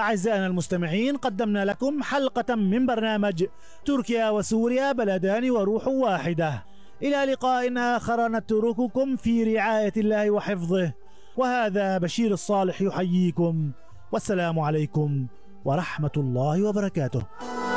أعزائنا المستمعين، قدمنا لكم حلقة من برنامج تركيا وسوريا بلدان وروح واحدة. إلى لقاء آخر نترككم في رعاية الله وحفظه، وهذا بشير الصالح يحييكم، والسلام عليكم ورحمة الله وبركاته.